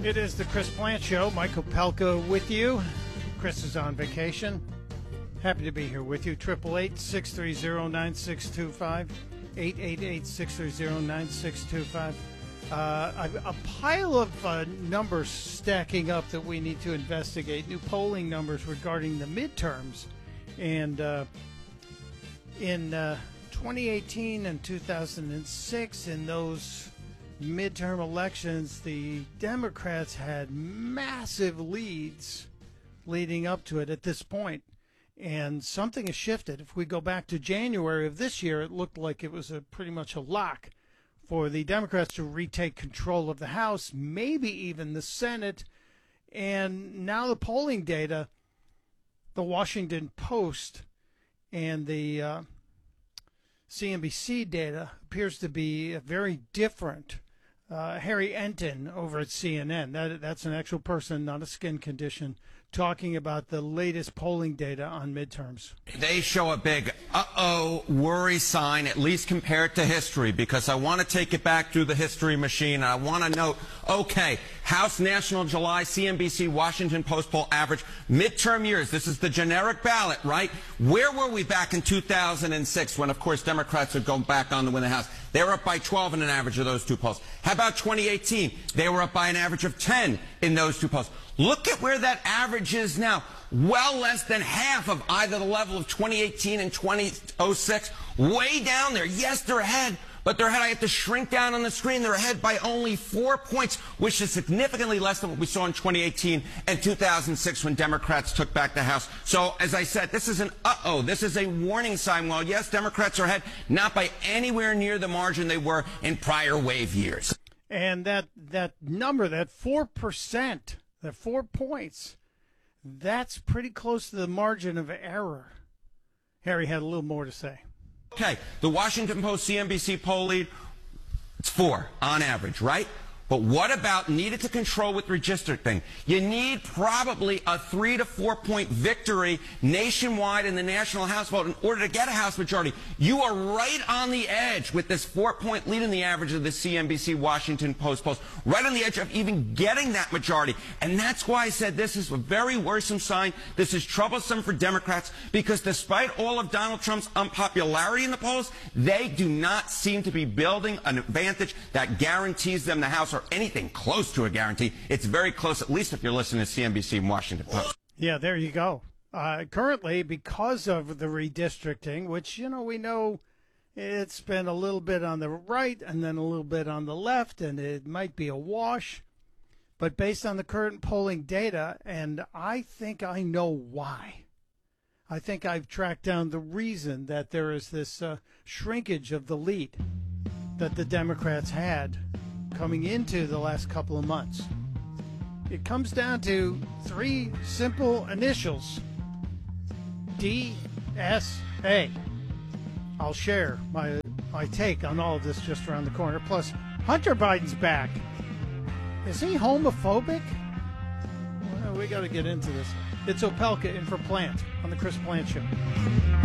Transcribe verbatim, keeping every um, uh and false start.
It is the Chris Plant Show. Michael Pelka with you. Chris is on vacation. Happy to be here with you. eight eight eight, six three zero, nine six two five. eight eight eight, six three zero, nine six two five. Uh, a, a pile of uh, numbers stacking up that we need to investigate. New polling numbers regarding the midterms. And uh, in uh, twenty eighteen and two thousand six, in those midterm elections, the Democrats had massive leads leading up to it at this point, and something has shifted. If we go back to January of this year, it looked like it was a pretty much a lock for the Democrats to retake control of the House, maybe even the Senate. And now the polling data, the Washington Post and the uh, C N B C data appears to be very different. Uh, Harry Enton over at C N N, that, that's an actual person, not a skin condition, talking about the latest polling data on midterms. They show a big uh-oh worry sign, at least compared to history, because I want to take it back through the history machine. I want to note, okay, House National July, C N B C, Washington Post poll average, midterm years. This is the generic ballot, right? Where were we back in two thousand six when, of course, Democrats would go back on to win the House? They were up by twelve in an average of those two polls. How about twenty eighteen? They were up by an average of ten in those two polls. Look at where that average is now. Well less than half of either the level of twenty eighteen and twenty oh six. Way down there. Yes, they're ahead, but they're ahead. I have to shrink down on the screen. They're ahead by only four points, which is significantly less than what we saw in twenty eighteen and two thousand six when Democrats took back the House. So, as I said, this is an uh-oh. This is a warning sign. While, yes, Democrats are ahead, not by anywhere near the margin they were in prior wave years. And that, that number, that four percent, the four points, that's pretty close to the margin of error. Harry had a little more to say. Okay, the Washington Post C N B C poll lead, it's four on average, right? But what about needed to control with redistricting? You need probably a three to four point victory nationwide in the national House vote in order to get a House majority. You are right on the edge with this four point lead in the average of the C N B C Washington Post polls, right on the edge of even getting that majority. And that's why I said this is a very worrisome sign. This is troublesome for Democrats because despite all of Donald Trump's unpopularity in the polls, they do not seem to be building an advantage that guarantees them the House or anything close to a guarantee. It's very close, at least if you're listening to C N B C and Washington Post. Yeah, there you go. Uh, currently, because of the redistricting, which, you know, we know it's been a little bit on the right and then a little bit on the left, and it might be a wash. But based on the current polling data, and I think I know why. I think I've tracked down the reason that there is this uh, shrinkage of the lead that the Democrats had coming into the last couple of months. It comes down to three simple initials. D S A. I'll share my my take on all of this just around the corner. Plus, Hunter Biden's back. Is he homophobic? Well, we got to get into this. It's Opelka in for Plant on the Chris Plant Show.